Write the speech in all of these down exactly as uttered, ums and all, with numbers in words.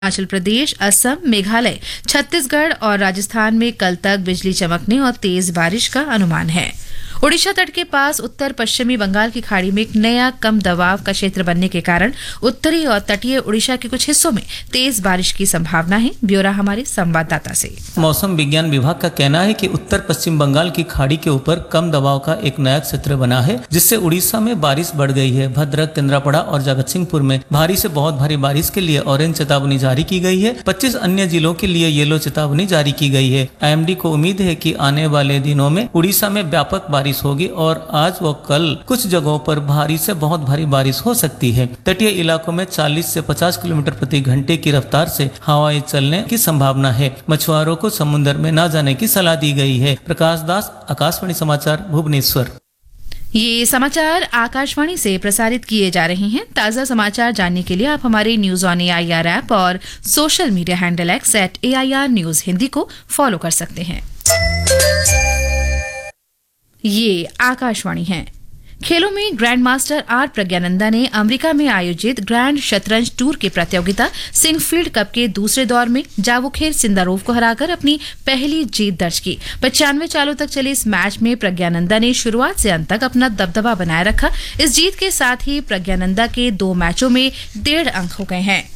हिमाचल प्रदेश, असम, मेघालय, छत्तीसगढ़ और राजस्थान में कल तक बिजली चमकने और तेज बारिश का अनुमान है। ओडिशा तट के पास उत्तर पश्चिमी बंगाल की खाड़ी में एक नया कम दबाव का क्षेत्र बनने के कारण उत्तरी और तटीय ओडिशा के कुछ हिस्सों में तेज बारिश की संभावना है। ब्यौरा हमारे संवाददाता से। मौसम विज्ञान विभाग का कहना है कि उत्तर पश्चिम बंगाल की खाड़ी के ऊपर कम दबाव का एक नया क्षेत्र बना है, जिससे उड़ीसा में बारिश बढ़ गई है। भद्रक, केंद्रापड़ा और जगत सिंहपुर में भारी से बहुत भारी बारिश के लिए ऑरेंज चेतावनी जारी की गई है। पच्चीस अन्य जिलों के लिए येलो चेतावनी जारी की गई है। आईएमडी को उम्मीद है कि आने वाले दिनों में उड़ीसा में व्यापक बारिश होगी और आज व कल कुछ जगहों पर भारी से बहुत भारी बारिश हो सकती है। तटीय इलाकों में चालीस से पचास किलोमीटर प्रति घंटे की रफ्तार से हवाएं चलने की संभावना है। मछुआरों को समुद्र में न जाने की सलाह दी गई है। प्रकाश दास, आकाशवाणी समाचार, भुवनेश्वर। ये समाचार आकाशवाणी से प्रसारित किए जा रहे हैं। ताज़ा समाचार जानने के लिए आप हमारे न्यूज ऑन एआईआर ऐप और social media handle x eight AIR news Hindi को फॉलो कर सकते हैं। ये आकाशवाणी है। खेलों में ग्रैंड मास्टर आर प्रज्ञानंदा ने अमेरिका में आयोजित ग्रैंड शतरंज टूर की प्रतियोगिता सिंकफील्ड कप के दूसरे दौर में जावोखेर सिंदारोव को हराकर अपनी पहली जीत दर्ज की। पचानवे चालों तक चले इस मैच में प्रज्ञानंदा ने शुरुआत से अंत तक अपना दबदबा बनाए रखा। इस जीत के साथ ही प्रज्ञानंदा के दो मैचों में डेढ़ अंक हो गए हैं।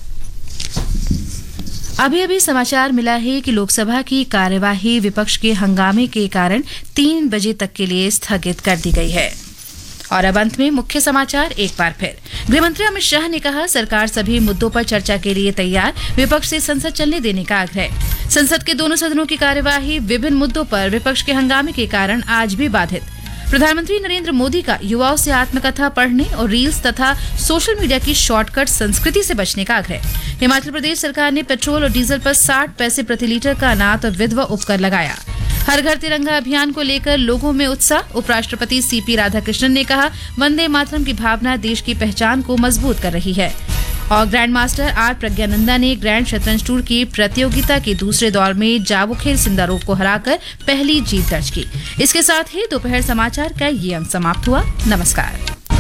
अभी अभी समाचार मिला है कि लोकसभा की कार्यवाही विपक्ष के हंगामे के कारण तीन बजे तक के लिए स्थगित कर दी गई है। और अब अंत में मुख्य समाचार एक बार फिर। गृहमंत्री अमित शाह ने कहा, सरकार सभी मुद्दों पर चर्चा के लिए तैयार, विपक्ष से संसद चलने देने का आग्रह। संसद के दोनों सदनों की कार्यवाही विभिन्न मुद्दों पर विपक्ष के हंगामे के कारण आज भी बाधित। प्रधानमंत्री नरेंद्र मोदी का युवाओं से आत्मकथा पढ़ने और रील्स तथा सोशल मीडिया की शॉर्टकट संस्कृति से बचने का आग्रह। हिमाचल प्रदेश सरकार ने पेट्रोल और डीजल पर साठ पैसे प्रति लीटर का अनाथ और विधवा उपकर लगाया। हर घर तिरंगा अभियान को लेकर लोगों में उत्साह। उपराष्ट्रपति सीपी राधाकृष्णन ने कहा, वंदे मातरम की भावना देश की पहचान को मजबूत कर रही है। और ग्रैंड मास्टर आर प्रज्ञानंदा ने ग्रैंड शतरंज टूर की प्रतियोगिता के दूसरे दौर में जावोखेर सिंदारोव को हराकर पहली जीत दर्ज की। इसके साथ ही दोपहर समाचार का ये अंक समाप्त हुआ। नमस्कार।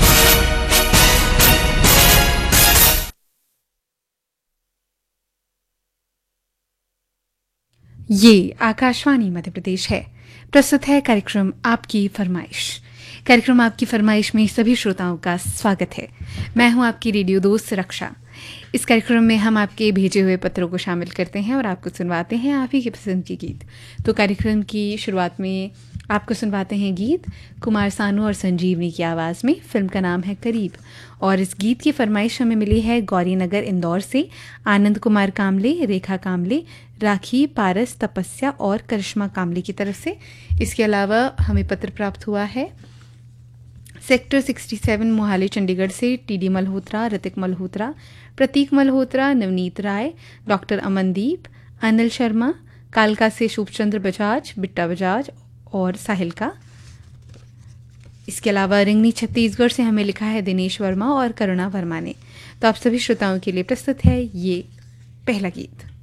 ये आकाशवाणी मध्य प्रदेश है। प्रस्तुत है कार्यक्रम आपकी फरमाइश। कार्यक्रम आपकी फरमाइश में सभी श्रोताओं का स्वागत है। मैं हूं आपकी रेडियो दोस्त रक्षा। इस कार्यक्रम में हम आपके भेजे हुए पत्रों को शामिल करते हैं और आपको सुनवाते हैं आप ही की पसंद के गीत। तो कार्यक्रम की शुरुआत में आपको सुनवाते हैं गीत कुमार सानू और संजीवनी की आवाज़ में। फिल्म का नाम है करीब और इस गीत की फरमाइश हमें मिली है गौरी नगर इंदौर से आनंद कुमार कामले, रेखा कामले, राखी, पारस, तपस्या और करिश्मा कामले की तरफ से। इसके अलावा हमें पत्र प्राप्त हुआ है सेक्टर सड़सठ मोहाली चंडीगढ़ से टीडी मल्होत्रा, ऋतिक मल्होत्रा, प्रतीक मल्होत्रा, नवनीत राय, डॉक्टर अमनदीप, अनिल शर्मा, कालका से शुभचंद्र बजाज, बिट्टा बजाज और साहिल का। इसके अलावा रिंगनी छत्तीसगढ़ से हमें लिखा है दिनेश वर्मा और करुणा वर्मा ने। तो आप सभी श्रोताओं के लिए प्रस्तुत है ये पहला गीत।